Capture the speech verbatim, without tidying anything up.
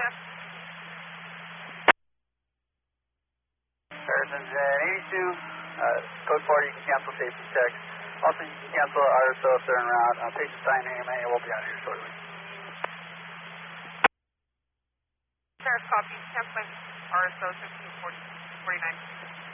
time. Harrison's at eighty-two, uh, code four, you can cancel safety checks. Also, you can cancel R S O if they're en route. Uh, patient sign A M A will be out here shortly. Paris copy, canceling R S O fifteen forty, forty-nine.